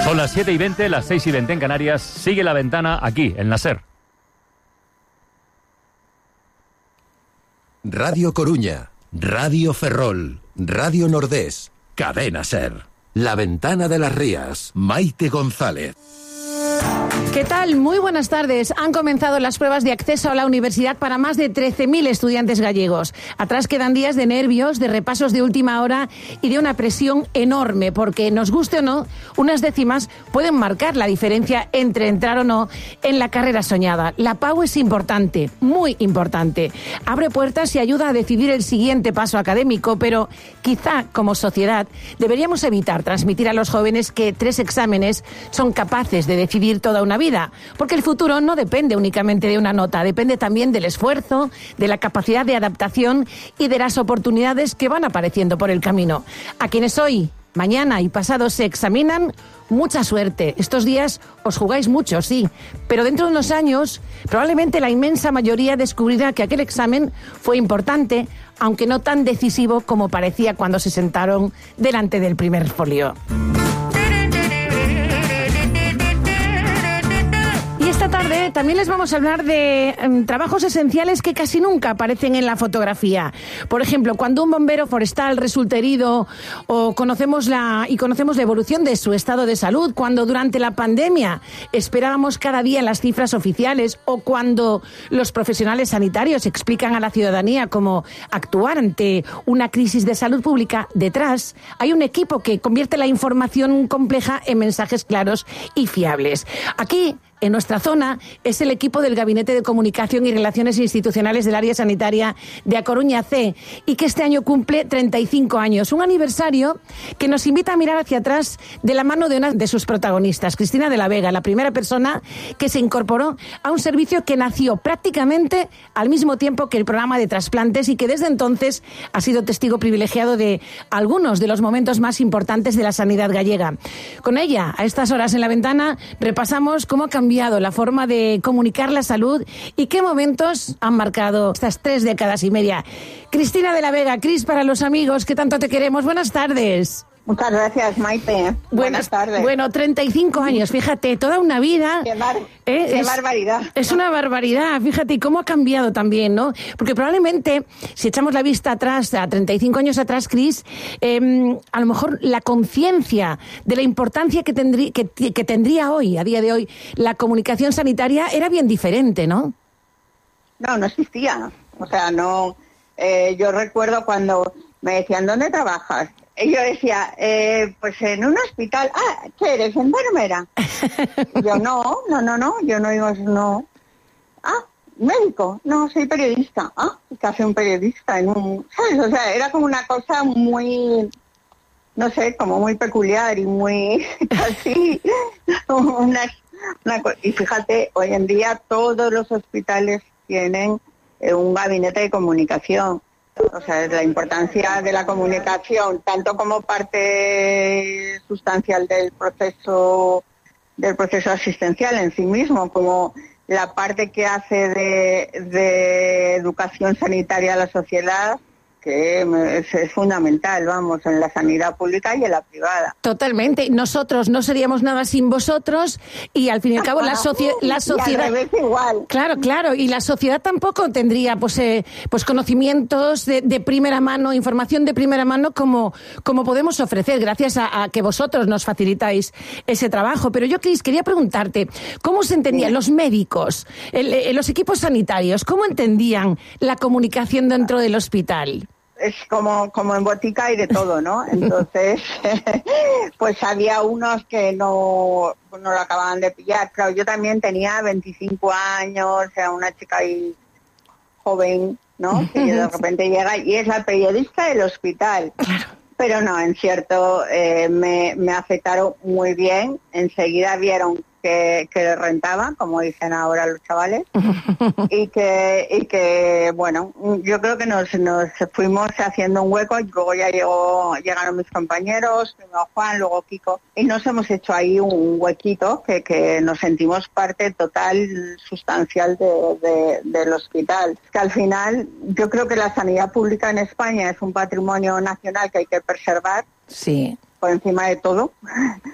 Son las 7:20, las 6:20 en Canarias. Sigue La Ventana aquí, en la SER. Radio Coruña, Radio Ferrol, Radio Nordés, Cadena SER. La Ventana de las Rías, Maite González. ¿Qué tal? Muy buenas tardes. Han comenzado las pruebas de acceso a la universidad para más de 13.000 estudiantes gallegos. Atrás quedan días de nervios, de repasos de última hora y de una presión enorme, porque nos guste o no, unas décimas pueden marcar la diferencia entre entrar o no en la carrera soñada. La PAU es importante, muy importante. Abre puertas y ayuda a decidir el siguiente paso académico, pero quizá como sociedad deberíamos evitar transmitir a los jóvenes que 3 exámenes son capaces de decidir toda una vida, porque el futuro no depende únicamente de una nota, depende también del esfuerzo, de la capacidad de adaptación y de las oportunidades que van apareciendo por el camino. A quienes hoy, mañana y pasado se examinan, mucha suerte. Estos días os jugáis mucho, sí, pero dentro de unos años probablemente la inmensa mayoría descubrirá que aquel examen fue importante, aunque no tan decisivo como parecía cuando se sentaron delante del primer folio. Esta tarde también les vamos a hablar de trabajos esenciales que casi nunca aparecen en la fotografía. Por ejemplo, cuando un bombero forestal resulta herido o conocemos la evolución de su estado de salud, cuando durante la pandemia esperábamos cada día las cifras oficiales o cuando los profesionales sanitarios explican a la ciudadanía cómo actuar ante una crisis de salud pública, detrás hay un equipo que convierte la información compleja en mensajes claros y fiables. Aquí, en nuestra zona, es el equipo del Gabinete de Comunicación y Relaciones Institucionales del Área Sanitaria de A Coruña C, y que este año cumple 35 años. Un aniversario que nos invita a mirar hacia atrás de la mano de una de sus protagonistas, Cristina de la Vega, la primera persona que se incorporó a un servicio que nació prácticamente al mismo tiempo que el programa de trasplantes y que desde entonces ha sido testigo privilegiado de algunos de los momentos más importantes de la sanidad gallega. Con ella, a estas horas en La Ventana, repasamos cómo ha cambiado la forma de comunicar la salud y qué momentos han marcado estas 3 décadas y media. Cristina de la Vega, Cris para los amigos, que tanto te queremos. Buenas tardes. Muchas gracias, Maite. Buenas tardes. Bueno, 35 años, fíjate, toda una vida. Qué barbaridad. Es una barbaridad, fíjate, y cómo ha cambiado también, ¿no? Porque probablemente, si echamos la vista atrás, a 35 años atrás, Cris, a lo mejor la conciencia de la importancia que tendría hoy, a día de hoy, la comunicación sanitaria era bien diferente, ¿no? No existía. O sea, no. Yo recuerdo cuando me decían, ¿dónde trabajas? Y yo decía, pues en un hospital. Ah, ¿qué eres, enfermera? Y yo, no, yo no digo, no. Ah, médico, no, soy periodista. Ah, ¿qué hace un periodista ¿sabes? O sea, era como una cosa muy, no sé, como muy peculiar y muy así. Y fíjate, hoy en día todos los hospitales tienen un gabinete de comunicación. O sea, la importancia de la comunicación, tanto como parte sustancial del proceso asistencial en sí mismo, como la parte que hace de educación sanitaria a la sociedad, que es fundamental, vamos, en la sanidad pública y en la privada. Totalmente. Nosotros no seríamos nada sin vosotros y al fin y al cabo la sociedad... Y al revés igual. Claro. Y la sociedad tampoco tendría pues conocimientos de primera mano, información de primera mano como podemos ofrecer gracias a que vosotros nos facilitáis ese trabajo. Pero yo, Cris, quería preguntarte, ¿cómo se entendían los médicos, los equipos sanitarios, cómo entendían la comunicación dentro del hospital? Es como en botica hay de todo, ¿no? Entonces, pues había unos que no lo acababan de pillar. Claro, yo también tenía 25 años, era una chica ahí joven, ¿no? Que de repente llega y es la periodista del hospital. Pero no, en cierto, me aceptaron muy bien. Enseguida vieron que rentaba, como dicen ahora los chavales, y que bueno, yo creo que nos fuimos haciendo un hueco, y luego ya llegaron mis compañeros, primero Juan, luego Kiko, y nos hemos hecho ahí un huequito que nos sentimos parte total, sustancial del hospital. Que al final, yo creo que la sanidad pública en España es un patrimonio nacional que hay que preservar, sí, por encima de todo.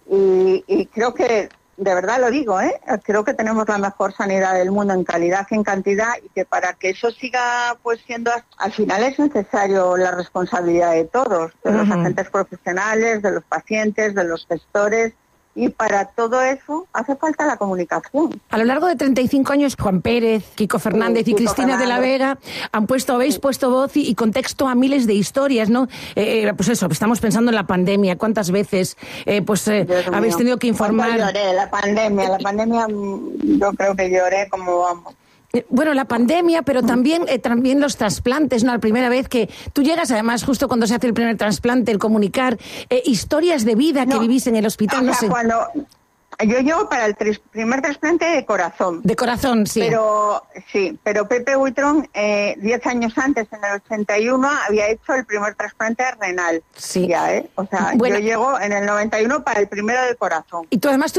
Y creo que, de verdad lo digo, creo que tenemos la mejor sanidad del mundo en calidad que en cantidad, y que para que eso siga pues siendo, al final es necesario la responsabilidad de todos, de los agentes profesionales, de los pacientes, de los gestores. Y para todo eso hace falta la comunicación. A lo largo de 35 años, Juan Pérez, Kiko Fernández y Cristina de la Vega habéis puesto voz y contexto a miles de historias, ¿no? Pues eso, estamos pensando en la pandemia. ¿Cuántas veces habéis tenido que informar? Lloré, la pandemia, yo creo que lloré como vamos. Bueno, la pandemia, pero también los trasplantes, ¿no? La primera vez que tú llegas, además, justo cuando se hace el primer trasplante, el comunicar historias de vida que vivís en el hospital, no sé. Cuando yo llego para el primer trasplante de corazón. De corazón, sí. Pero Pepe Buitrón, 10 años antes, en el 81, había hecho el primer trasplante renal. Sí. Ya, O sea, bueno, yo llego en el 91 para el primero de corazón. Y tú además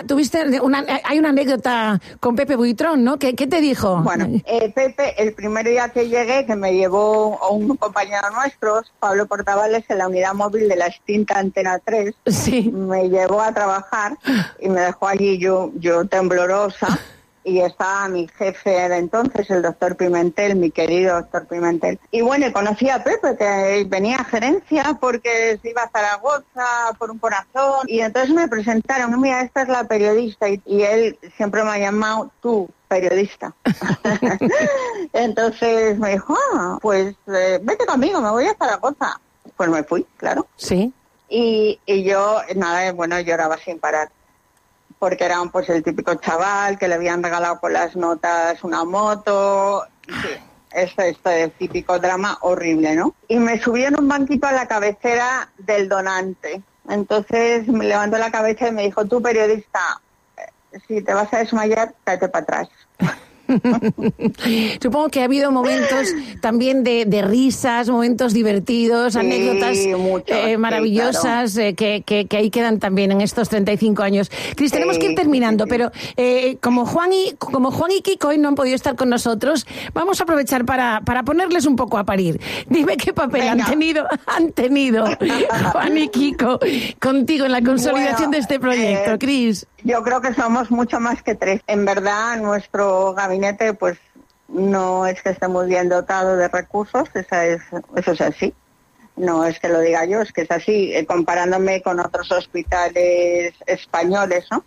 hay una anécdota con Pepe Buitrón, ¿no? ¿Qué te dijo? Bueno, Pepe, el primer día que llegué, que me llevó un compañero nuestro, Pablo Portavales, en la unidad móvil de la extinta Antena 3, me llevó a trabajar y me dejó allí yo temblorosa, y estaba mi jefe de entonces, el doctor Pimentel, mi querido doctor Pimentel. Y bueno, conocí a Pepe, que venía a gerencia porque se iba a Zaragoza por un corazón, y entonces me presentaron, mira, esta es la periodista, y él siempre me ha llamado tú, periodista. Entonces me dijo, pues vete conmigo, me voy a Zaragoza. Pues me fui, claro. Sí. Y yo, nada, bueno, lloraba sin parar, porque era pues el típico chaval que le habían regalado con las notas una moto. Sí, este típico drama horrible, ¿no? Y me subí en un banquito a la cabecera del donante. Entonces me levantó la cabeza y me dijo, tú, periodista, si te vas a desmayar, cállate para atrás. Supongo que ha habido momentos también de risas, momentos divertidos, anécdotas maravillosas, claro. que ahí quedan también en estos 35 años. Cris, tenemos que ir terminando, pero como Juan y Kiko hoy no han podido estar con nosotros, vamos a aprovechar para ponerles un poco a parir. Dime qué papel han tenido Juan y Kiko contigo en la consolidación de este proyecto, Cris. Yo creo que somos mucho más que 3. En verdad, nuestro gabinete, pues, no es que esté muy bien dotado de recursos, eso es así. No es que lo diga yo, es que es así, comparándome con otros hospitales españoles, ¿no?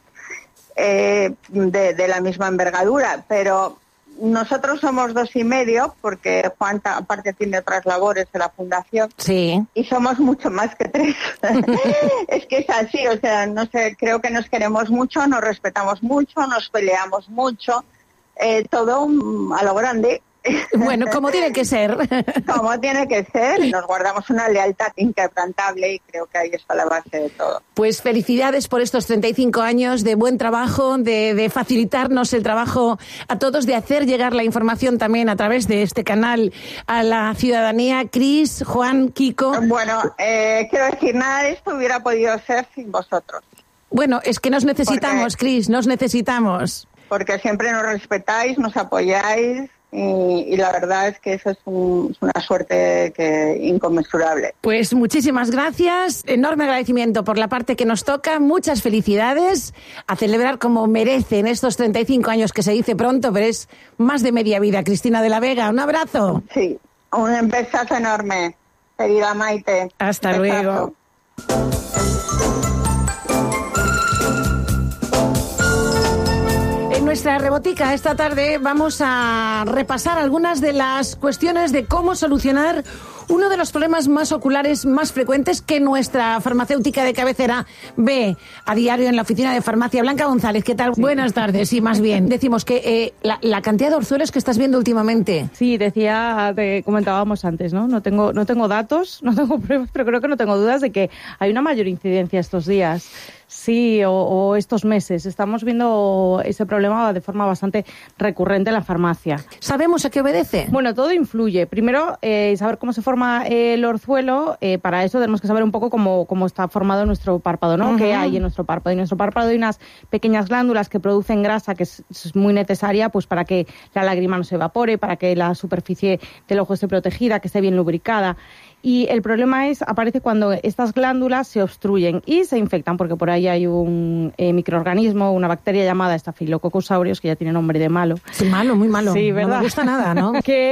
De la misma envergadura, pero nosotros somos 2,5, porque Juan aparte tiene otras labores de la fundación. Sí. Y somos mucho más que 3. Es que es así, o sea, no sé, creo que nos queremos mucho, nos respetamos mucho, nos peleamos mucho, todo a lo grande. Bueno, como tiene que ser. Como tiene que ser, nos guardamos una lealtad inquebrantable y creo que ahí está la base de todo. Pues felicidades por estos 35 años de buen trabajo, de facilitarnos el trabajo a todos, de hacer llegar la información también a través de este canal a la ciudadanía. Cris, Juan, Kiko. Bueno, quiero decir, nada de esto hubiera podido ser sin vosotros. Bueno, es que nos necesitamos, Cris, nos necesitamos. Porque siempre nos respetáis, nos apoyáis. Y la verdad es que eso es una suerte inconmensurable. Pues muchísimas gracias, enorme agradecimiento por la parte que nos toca, muchas felicidades, a celebrar como merecen estos 35 años, que se dice pronto, pero es más de media vida. Cristina de la Vega, un abrazo. Sí, un besazo enorme, querida Maite. Hasta luego. En nuestra rebotica esta tarde vamos a repasar algunas de las cuestiones de cómo solucionar uno de los problemas más oculares, más frecuentes, que nuestra farmacéutica de cabecera ve a diario en la oficina de farmacia. Blanca González, ¿qué tal? Sí. Buenas tardes, sí, más bien. Decimos que la cantidad de orzuelos que estás viendo últimamente. Sí, comentábamos antes, ¿no? No tengo datos, no tengo pruebas, pero creo que no tengo dudas de que hay una mayor incidencia estos días. Sí, o estos meses. Estamos viendo ese problema de forma bastante recurrente en la farmacia. ¿Sabemos a qué obedece? Bueno, todo influye. Primero, saber cómo se forma el orzuelo. Para eso tenemos que saber un poco cómo está formado nuestro párpado, ¿no? Uh-huh. ¿Qué hay en nuestro párpado? En nuestro párpado hay unas pequeñas glándulas que producen grasa, que es muy necesaria pues para que la lágrima no se evapore, para que la superficie del ojo esté protegida, que esté bien lubricada. Y el problema aparece cuando estas glándulas se obstruyen y se infectan, porque por ahí hay un microorganismo, una bacteria llamada Staphylococcus aureus, que ya tiene nombre de malo. Sí, malo, muy malo. Sí, ¿verdad? No me gusta nada, ¿no?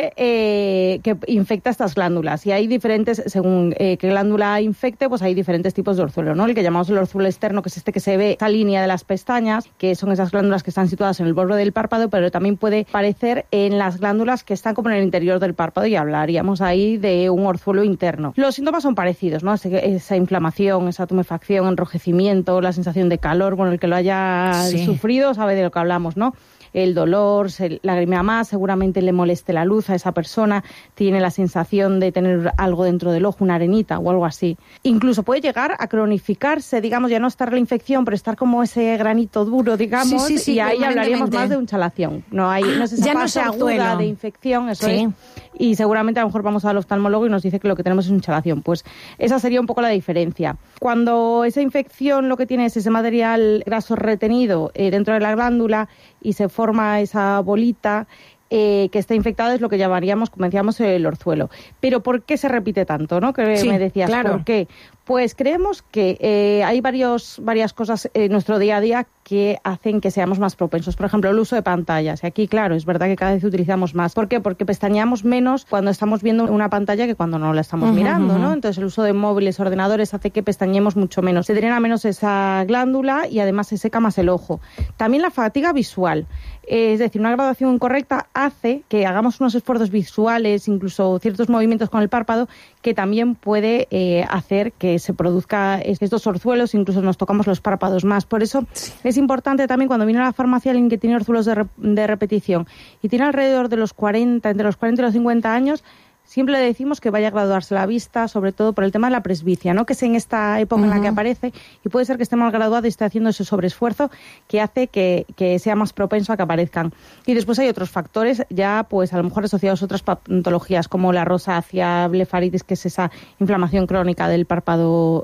que infecta estas glándulas. Y hay diferentes, según qué glándula infecte, pues hay diferentes tipos de orzuelo, ¿no? El que llamamos el orzuelo externo, que es este que se ve, esta línea de las pestañas, que son esas glándulas que están situadas en el borde del párpado, pero también puede aparecer en las glándulas que están como en el interior del párpado, y hablaríamos ahí de un orzuelo interno. Los síntomas son parecidos, ¿no? Esa inflamación, esa tumefacción, enrojecimiento, la sensación de calor, bueno, el que lo haya sufrido sabe de lo que hablamos, ¿no? El dolor, se lagrimea más, seguramente le moleste la luz a esa persona, tiene la sensación de tener algo dentro del ojo, una arenita o algo así. Incluso puede llegar a cronificarse, digamos, ya no estar la infección, pero estar como ese granito duro, digamos, y ahí hablaríamos más de hinchazón. No es esa fase aguda de infección, eso es. Y seguramente a lo mejor vamos al oftalmólogo y nos dice que lo que tenemos es hinchazón. Pues esa sería un poco la diferencia. Cuando esa infección lo que tiene es ese material graso retenido dentro de la glándula y se forma esa bolita que está infectada, es lo que llamaríamos, como decíamos, el orzuelo. Pero ¿por qué se repite tanto, no? Que me decías, claro. ¿Por qué? Pues creemos que hay varias cosas en nuestro día a día que hacen que seamos más propensos. Por ejemplo, el uso de pantallas. Y aquí, claro, es verdad que cada vez utilizamos más. ¿Por qué? Porque pestañeamos menos cuando estamos viendo una pantalla que cuando no la estamos mirando, ¿no? Entonces, el uso de móviles, ordenadores, hace que pestañemos mucho menos. Se drena menos esa glándula y además se seca más el ojo. También la fatiga visual. Es decir, una graduación incorrecta hace que hagamos unos esfuerzos visuales, incluso ciertos movimientos con el párpado, que también puede hacer que se produzca estos orzuelos, incluso nos tocamos los párpados más. Por eso es importante también cuando viene a la farmacia alguien que tiene orzuelos de repetición y tiene alrededor de entre los 40 y los 50 años, siempre le decimos que vaya a graduarse la vista, sobre todo por el tema de la presbicia, ¿no? Que es en esta época en la que aparece, y puede ser que esté mal graduado y esté haciendo ese sobreesfuerzo que hace que sea más propenso a que aparezcan. Y después hay otros factores ya, pues a lo mejor asociados a otras patologías, como la rosácea, blefaritis, que es esa inflamación crónica del párpado,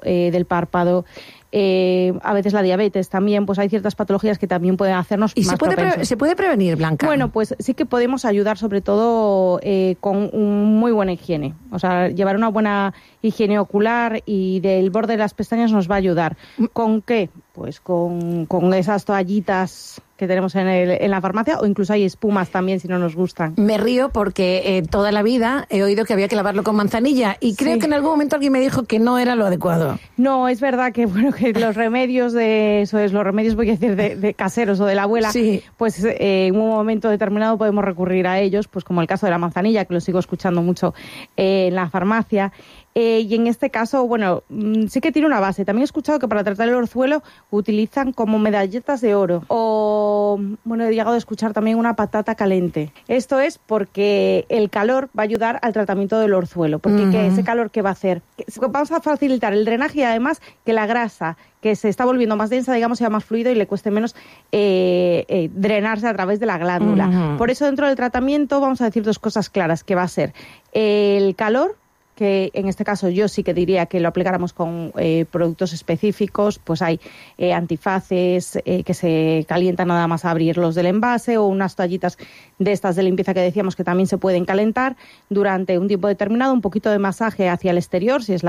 a veces la diabetes también, pues hay ciertas patologías que también pueden hacernos más propensos. ¿Se puede prevenir, Blanca? Bueno, pues sí que podemos ayudar, sobre todo con muy buena higiene. O sea, llevar una buena higiene ocular y del borde de las pestañas nos va a ayudar. ¿Con qué? Pues con esas toallitas que tenemos en la farmacia, o incluso hay espumas también si no nos gustan. Me río porque toda la vida he oído que había que lavarlo con manzanilla y creo que en algún momento alguien me dijo que no era lo adecuado. No, es verdad que que los remedios voy a decir de caseros o de la abuela, pues en un momento determinado podemos recurrir a ellos, pues como el caso de la manzanilla, que lo sigo escuchando mucho en la farmacia. Y en este caso, bueno, sí que tiene una base. También he escuchado que para tratar el orzuelo utilizan como medalletas de oro. O, bueno, he llegado a escuchar también una patata caliente. Esto es porque el calor va a ayudar al tratamiento del orzuelo. Porque ese calor, ¿qué va a hacer? Vamos a facilitar el drenaje y además que la grasa que se está volviendo más densa, digamos, sea más fluido y le cueste menos drenarse a través de la glándula. Por eso, dentro del tratamiento, vamos a decir dos cosas claras, que va a ser el calor, que en este caso yo sí que diría que lo aplicáramos con productos específicos, pues hay antifaces que se calientan nada más abrirlos del envase, o unas toallitas de estas de limpieza que decíamos que también se pueden calentar durante un tiempo determinado, un poquito de masaje hacia el exterior, si es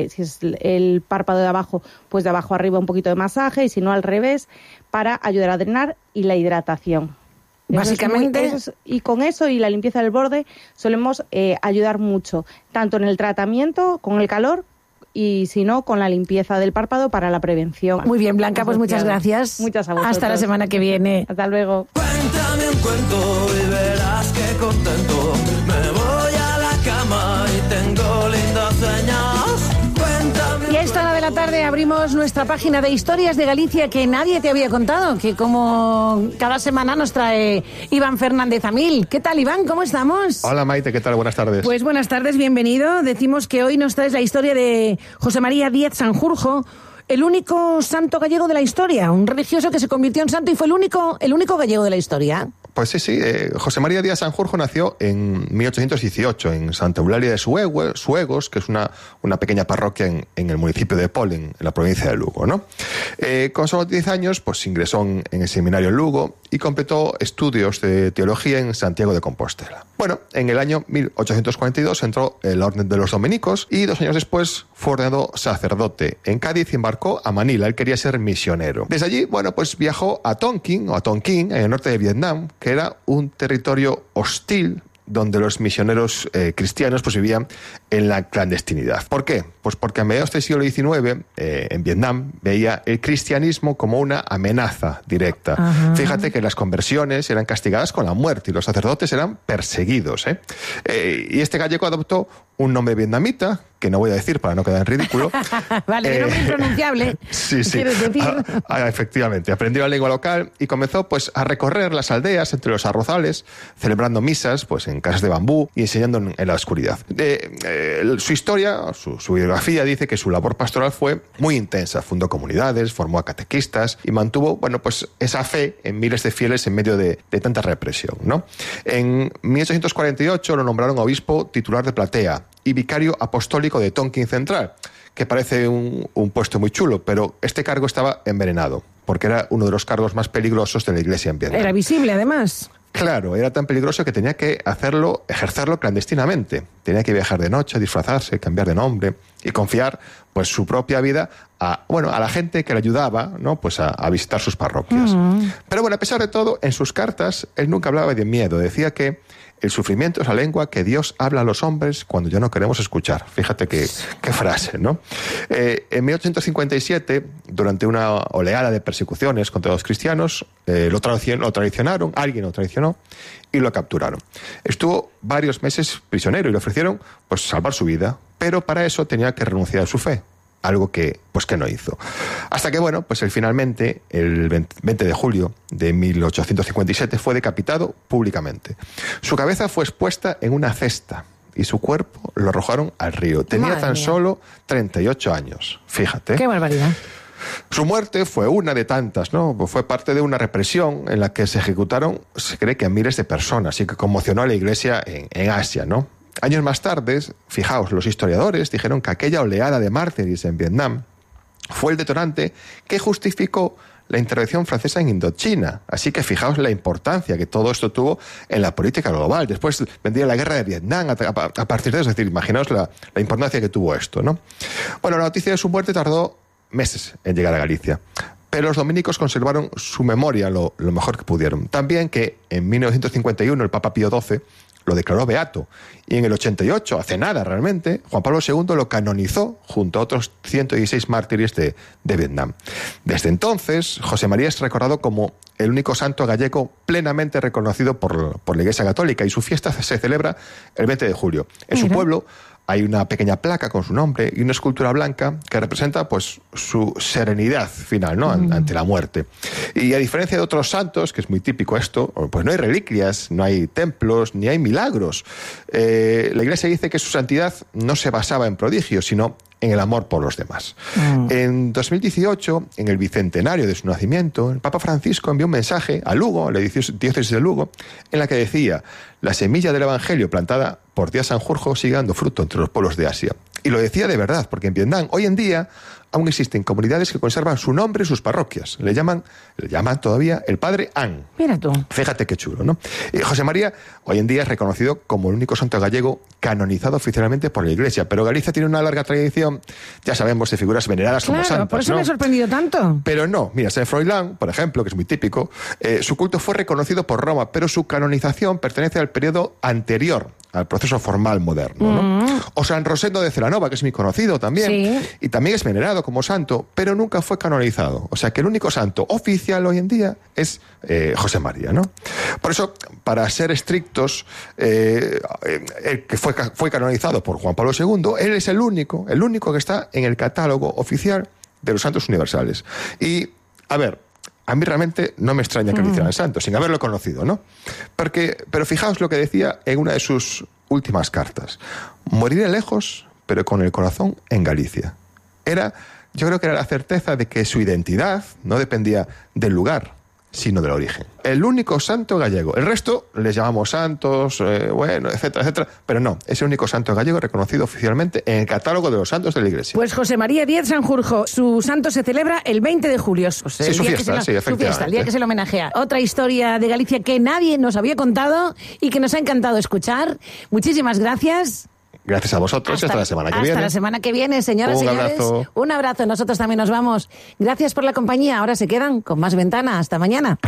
el párpado de abajo, pues de abajo arriba un poquito de masaje, y si no al revés, para ayudar a drenar y la hidratación. Básicamente. Y con eso y la limpieza del borde solemos ayudar mucho, tanto en el tratamiento con el calor y si no con la limpieza del párpado para la prevención. Muy bien, Blanca, pues muchas gracias. Muchas a vosotros. Hasta la semana que viene. Hasta luego. Cuéntame un cuento y verás que contento. Me voy a la cama y tengo lindas señas. Y a esta hora de la tarde abrimos nuestra página de historias de Galicia que nadie te había contado, que como cada semana nos trae Iván Fernández Amil. ¿Qué tal, Iván? ¿Cómo estamos? Hola, Maite, ¿qué tal? Buenas tardes. Pues buenas tardes, bienvenido. Decimos que hoy nos traes la historia de José María Díaz Sanjurjo, el único santo gallego de la historia, un religioso que se convirtió en santo y fue el único gallego de la historia. Pues sí. José María Díaz Sanjurjo nació en 1818 en Santa Eulalia de Suegos, que es una pequeña parroquia en el municipio de Polen, en la provincia de Lugo, ¿no? Con solo 10 años, pues ingresó en el seminario en Lugo y completó estudios de teología en Santiago de Compostela. Bueno, en el año 1842 entró en la Orden de los Dominicos y 2 años después fue ordenado sacerdote en Cádiz y embarcó a Manila. Él quería ser misionero. Desde allí, bueno, pues viajó a Tonkin, en el norte de Vietnam, que era un territorio hostil donde los misioneros cristianos pues vivían en la clandestinidad. ¿Por qué? Pues porque a mediados del siglo XIX en Vietnam veía el cristianismo como una amenaza directa. Ajá. Fíjate que las conversiones eran castigadas con la muerte y los sacerdotes eran perseguidos. Y este gallego adoptó un nombre vietnamita, que no voy a decir para no quedar en ridículo. Vale, de nombre impronunciable. Sí. ¿Quieres decir? Efectivamente. Aprendió la lengua local y comenzó pues a recorrer las aldeas entre los arrozales, celebrando misas pues en casas de bambú y enseñando en la oscuridad. Su historia, su biografía dice que su labor pastoral fue muy intensa. Fundó comunidades, formó a catequistas y mantuvo, bueno, pues esa fe en miles de fieles en medio de tanta represión, ¿no? En 1848 lo nombraron obispo titular de Platea y vicario apostólico de Tonkin Central, que parece un puesto muy chulo, pero este cargo estaba envenenado, porque era uno de los cargos más peligrosos de la Iglesia en Vietnam. Era visible, además. Claro, era tan peligroso que tenía que ejercerlo clandestinamente. Tenía que viajar de noche, disfrazarse, cambiar de nombre y confiar pues su propia vida a la gente que le ayudaba, ¿no? Pues a visitar sus parroquias. Pero bueno, a pesar de todo, en sus cartas él nunca hablaba de miedo. Decía que el sufrimiento es la lengua que Dios habla a los hombres cuando ya no queremos escuchar. Fíjate qué frase, ¿no? En 1857, durante una oleada de persecuciones contra los cristianos, lo traicionaron, alguien lo traicionó y lo capturaron. Estuvo varios meses prisionero y le ofrecieron pues salvar su vida, pero para eso tenía que renunciar a su fe. Algo que no hizo. Hasta que, bueno, pues él finalmente, el 20 de julio de 1857, fue decapitado públicamente. Su cabeza fue expuesta en una cesta y su cuerpo lo arrojaron al río. Tenía tan solo 38 años. Fíjate. ¡Qué barbaridad! Su muerte fue una de tantas, ¿no? Fue parte de una represión en la que se ejecutaron, se cree que a miles de personas y que conmocionó a la Iglesia en Asia, ¿no? Años más tarde, fijaos, los historiadores dijeron que aquella oleada de mártires en Vietnam fue el detonante que justificó la intervención francesa en Indochina. Así que fijaos la importancia que todo esto tuvo en la política global. Después vendría la guerra de Vietnam a partir de eso. Es decir, imaginaos la importancia que tuvo esto, ¿no? Bueno, la noticia de su muerte tardó meses en llegar a Galicia. Pero los dominicos conservaron su memoria lo mejor que pudieron. También que en 1951 el Papa Pío XII lo declaró beato. Y en el 88, hace nada realmente, Juan Pablo II lo canonizó junto a otros 116 mártires de Vietnam. Desde entonces, José María es recordado como el único santo gallego plenamente reconocido por la Iglesia Católica y su fiesta se celebra el 20 de julio. En su pueblo hay una pequeña placa con su nombre y una escultura blanca que representa pues su serenidad final, ¿no? Ante la muerte. Y a diferencia de otros santos, que es muy típico esto, pues no hay reliquias, no hay templos, ni hay milagros. La Iglesia dice que su santidad no se basaba en prodigios, sino en el amor por los demás. En 2018, en el bicentenario de su nacimiento, el Papa Francisco envió un mensaje a Lugo, a la diócesis de Lugo, en la que decía: la semilla del Evangelio plantada por Díaz Sanjurjo sigue dando fruto entre los pueblos de Asia. Y lo decía de verdad, porque en Vietnam hoy en día aún existen comunidades que conservan su nombre y sus parroquias. Le llaman todavía el Padre An. Mira tú. Fíjate qué chulo, ¿no? José María hoy en día es reconocido como el único santo gallego canonizado oficialmente por la Iglesia, pero Galicia tiene una larga tradición, ya sabemos, de figuras veneradas como santas. Claro, por eso me ha sorprendido tanto. Pero no, mira, San Froilán, por ejemplo, que es muy típico, su culto fue reconocido por Roma, pero su canonización pertenece al periodo anterior al proceso formal moderno, ¿no? O San Rosendo de Celanova, que es muy conocido también, y también es venerado como santo, pero nunca fue canonizado. O sea que el único santo oficial hoy en día es José María, ¿no? Por eso, para ser estrictos, el que fue canonizado por Juan Pablo II, él es el único que está en el catálogo oficial de los santos universales. Y, a ver, a mí realmente no me extraña que lo hicieran santo, sin haberlo conocido, ¿no? Pero fijaos lo que decía en una de sus últimas cartas: moriré lejos, pero con el corazón en Galicia. Yo creo que era la certeza de que su identidad no dependía del lugar, sino del origen. El único santo gallego. El resto les llamamos santos, bueno, etcétera, etcétera, pero no, es el único santo gallego reconocido oficialmente en el catálogo de los santos de la Iglesia. Pues José María Díez Sanjurjo, su santo se celebra el 20 de julio. Sí, su fiesta, sí, efectivamente. Su fiesta, el día que se le homenajea. Otra historia de Galicia que nadie nos había contado y que nos ha encantado escuchar. Muchísimas gracias. Gracias a vosotros y hasta la semana que viene. Hasta la semana que viene, señoras y señores. Un abrazo. Nosotros también nos vamos. Gracias por la compañía. Ahora se quedan con más Ventana. Hasta mañana.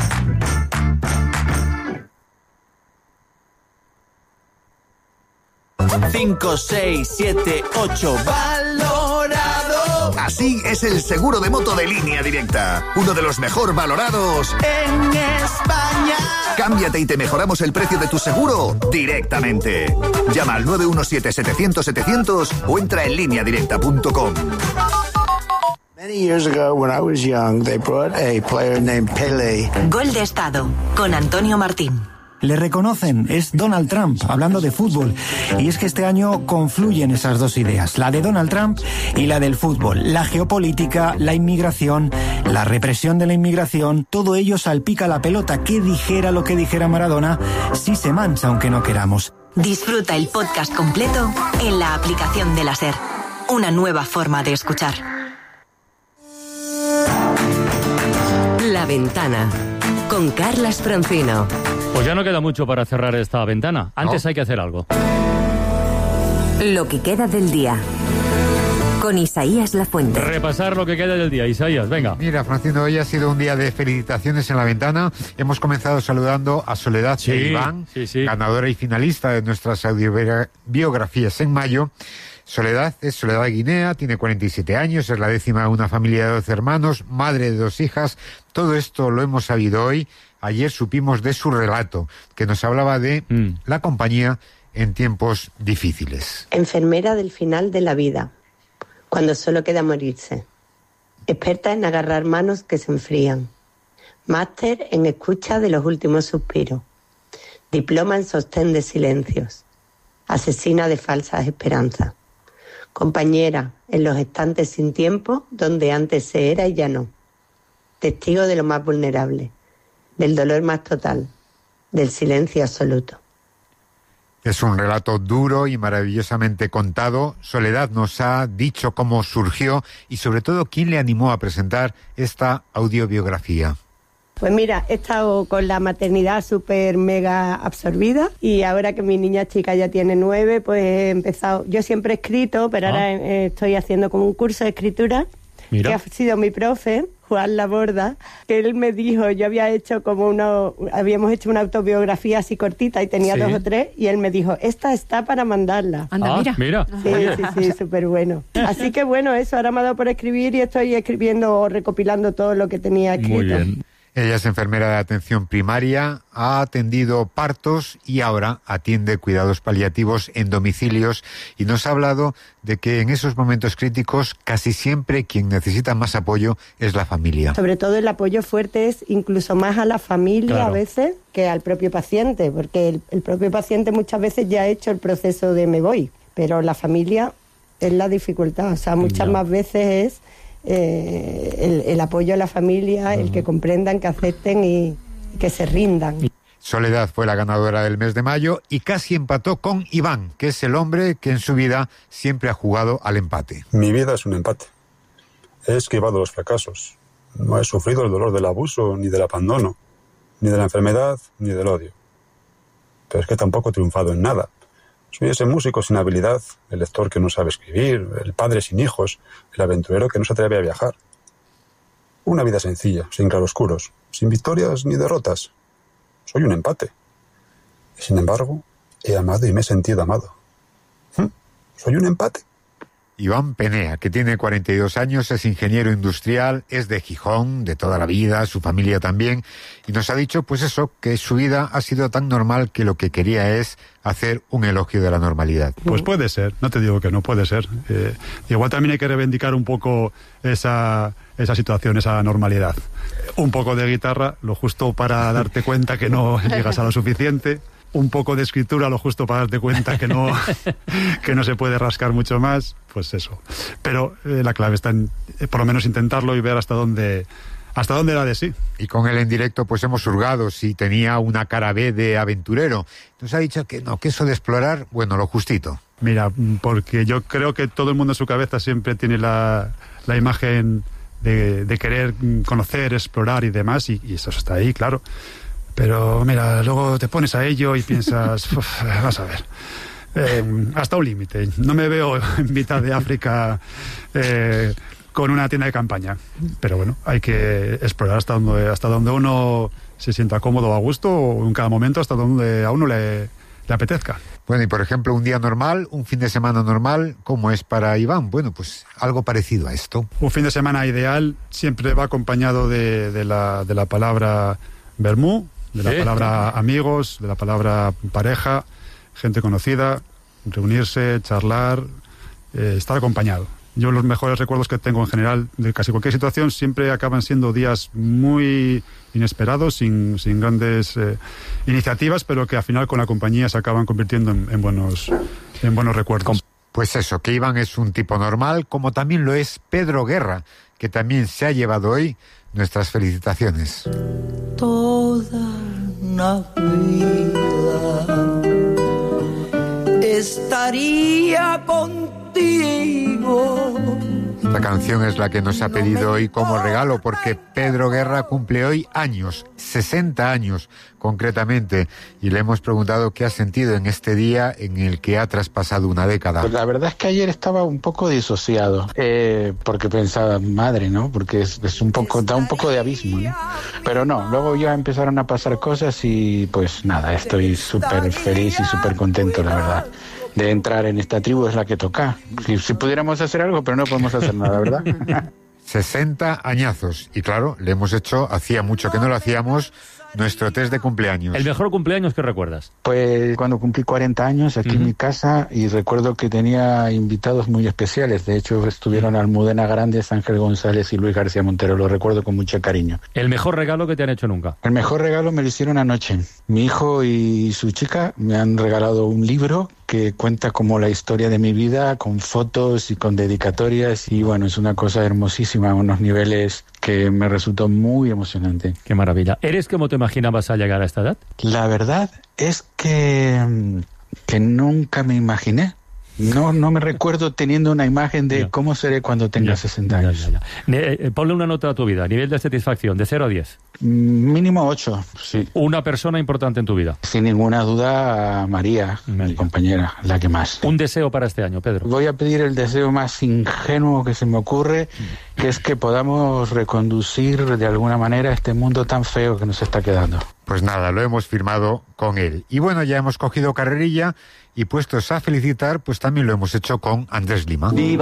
Cinco, 6, 7, 8, valorado. Así es el seguro de moto de Línea Directa. Uno de los mejor valorados en España. Cámbiate y te mejoramos el precio de tu seguro directamente. Llama al 917-700-700 o entra en lineadirecta.com. Many years ago, when I was young, they brought a player named Pelé. Gol de Estado, con Antonio Martín. Le reconocen, es Donald Trump, hablando de fútbol. Y es que este año confluyen esas dos ideas, la de Donald Trump y la del fútbol. La geopolítica, la inmigración, la represión de la inmigración, todo ello salpica la pelota. Que dijera lo que dijera Maradona, sí se mancha aunque no queramos. Disfruta el podcast completo en la aplicación de la SER. Una nueva forma de escuchar. La Ventana, con Carlas Francino. Pues ya no queda mucho para cerrar esta ventana. Antes hay que hacer algo. Lo que queda del día. Con Isaías Lafuente. Repasar lo que queda del día. Isaías, venga. Mira, Francino, hoy ha sido un día de felicitaciones en la ventana. Hemos comenzado saludando a Soledad e Iván, ganadora y finalista de nuestras audiobiografías en mayo. Soledad es Soledad Guinea, tiene 47 años, es la décima de una familia de 12 hermanos, madre de 2 hijas. Todo esto lo hemos sabido hoy. Ayer supimos de su relato, que nos hablaba de la compañía en tiempos difíciles. Enfermera del final de la vida, cuando solo queda morirse. Experta en agarrar manos que se enfrían. Máster en escucha de los últimos suspiros. Diploma en sostén de silencios. Asesina de falsas esperanzas. Compañera en los estantes sin tiempo, donde antes se era y ya no. Testigo de lo más vulnerable. Del dolor más total, del silencio absoluto. Es un relato duro y maravillosamente contado. Soledad nos ha dicho cómo surgió y sobre todo quién le animó a presentar esta audiobiografía. Pues mira, he estado con la maternidad súper mega absorbida y ahora que mi niña chica ya tiene 9, pues he empezado. Yo siempre he escrito, pero ahora estoy haciendo como un curso de escritura. Mira. Que ha sido mi profe, Juan Laborda, que él me dijo, yo habíamos hecho una autobiografía así cortita y tenía 2 o 3, y él me dijo, esta está para mandarla. Anda, mira. Sí, súper bueno. Así que bueno, eso, ahora me ha dado por escribir y estoy escribiendo o recopilando todo lo que tenía escrito. Muy bien. Ella es enfermera de atención primaria, ha atendido partos y ahora atiende cuidados paliativos en domicilios y nos ha hablado de que en esos momentos críticos casi siempre quien necesita más apoyo es la familia. Sobre todo el apoyo fuerte es incluso más a la familia a veces que al propio paciente, porque el propio paciente muchas veces ya ha hecho el proceso de me voy, pero la familia es la dificultad, o sea, muchas más veces es el apoyo a la familia, el que comprendan, que acepten y que se rindan. Soledad fue la ganadora del mes de mayo y casi empató con Iván, que es el hombre que en su vida siempre ha jugado al empate. Mi vida es un empate. He esquivado los fracasos. No he sufrido el dolor del abuso, ni del abandono, ni de la enfermedad, ni del odio. Pero es que tampoco he triunfado en nada. Soy ese músico sin habilidad, el lector que no sabe escribir, el padre sin hijos, el aventurero que no se atreve a viajar. Una vida sencilla, sin claroscuros, sin victorias ni derrotas. Soy un empate. Y sin embargo, he amado y me he sentido amado. Soy un empate. Iván Penea, que tiene 42 años, es ingeniero industrial, es de Gijón, de toda la vida, su familia también, y nos ha dicho, pues eso, que su vida ha sido tan normal que lo que quería es hacer un elogio de la normalidad. Pues puede ser, no te digo que no, puede ser. Igual también hay que reivindicar un poco esa situación, esa normalidad. Un poco de guitarra, lo justo para darte cuenta que no llegas a lo suficiente. Un poco de escritura, lo justo para darte cuenta que no se puede rascar mucho más, pues eso. Pero la clave está en por lo menos intentarlo y ver hasta dónde hasta dónde era de sí. Y con él en directo pues hemos hurgado si tenía una cara B de aventurero. Nos ha dicho que no, que eso de explorar, bueno, lo justito. Mira, porque yo creo que todo el mundo en su cabeza siempre tiene la imagen de querer conocer, explorar y demás, y eso está ahí, claro. Pero mira, luego te pones a ello y piensas, vas a ver, hasta un límite. No me veo en mitad de África con una tienda de campaña. Pero bueno, hay que explorar hasta donde uno se sienta cómodo, a gusto, o en cada momento hasta donde a uno le apetezca. Bueno, y por ejemplo, un día normal, un fin de semana normal, ¿cómo es para Iván? Bueno, pues algo parecido a esto. Un fin de semana ideal siempre va acompañado de la palabra vermú, de la palabra amigos, de la palabra pareja, gente conocida, reunirse, charlar, estar acompañado. Yo los mejores recuerdos que tengo en general de casi cualquier situación siempre acaban siendo días muy inesperados, sin grandes iniciativas, pero que al final con la compañía se acaban convirtiendo en buenos recuerdos. Pues eso, que Iván es un tipo normal, como también lo es Pedro Guerra, que también se ha llevado hoy nuestras felicitaciones. Toda una vida estaría contigo. Esta canción es la que nos ha pedido hoy como regalo, porque Pedro Guerra cumple hoy años, 60 años concretamente, y le hemos preguntado qué ha sentido en este día en el que ha traspasado una década. Pues la verdad es que ayer estaba un poco disociado, porque pensaba, madre, ¿no? Porque es un poco, da un poco de abismo, ¿no? Pero no, luego ya empezaron a pasar cosas y pues nada, estoy súper feliz y súper contento, la verdad, de entrar en esta tribu. Es la que toca. Si pudiéramos hacer algo, pero no podemos hacer nada, ¿verdad? 60 añazos. Y claro, le hemos hecho, hacía mucho que no lo hacíamos, nuestro test de cumpleaños. ¿El mejor cumpleaños que recuerdas? Pues cuando cumplí 40 años aquí en mi casa, y recuerdo que tenía invitados muy especiales. De hecho, estuvieron Almudena Grandes, Ángel González y Luis García Montero. Lo recuerdo con mucho cariño. ¿El mejor regalo que te han hecho nunca? El mejor regalo me lo hicieron anoche. Mi hijo y su chica me han regalado un libro que cuenta como la historia de mi vida, con fotos y con dedicatorias, y bueno, es una cosa hermosísima, a unos niveles que me resultó muy emocionante. Qué maravilla. ¿Eres como te imaginabas al llegar a esta edad? La verdad es que nunca me imaginé. No me recuerdo teniendo una imagen de cómo seré cuando tenga 60 años. Ponle una nota a tu vida, nivel de satisfacción, de 0 a 10. Mínimo 8, sí. ¿Una persona importante en tu vida? Sin ninguna duda, María, mi compañera, la que más. ¿Un deseo para este año, Pedro? Voy a pedir el deseo más ingenuo que se me ocurre, que es que podamos reconducir de alguna manera este mundo tan feo que nos está quedando. Pues nada, lo hemos firmado con él. Y bueno, ya hemos cogido carrerilla y puestos a felicitar, pues también lo hemos hecho con Andrés Lima.